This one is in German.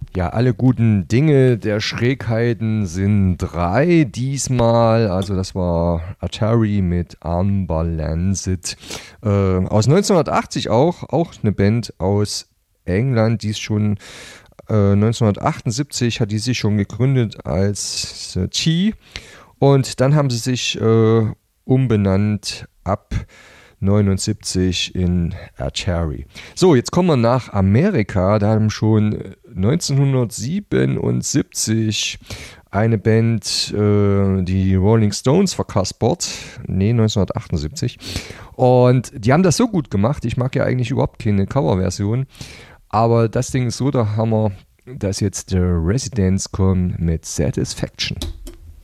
Ja, alle guten Dinge der Schrägheiten sind drei diesmal. Also das war Atari mit Unbalanced. Aus 1980 auch eine Band aus England, die ist schon 1978 hat die sich schon gegründet als Chi. Und dann haben sie sich umbenannt ab 79 in Atari. So, jetzt kommen wir nach Amerika. Da haben schon 1977 eine Band die Rolling Stones verkaspert. Nee, 1978. Und die haben das so gut gemacht. Ich mag ja eigentlich überhaupt keine Coverversion. Aber das Ding ist so der Hammer, dass jetzt The Residents kommen mit Satisfaction.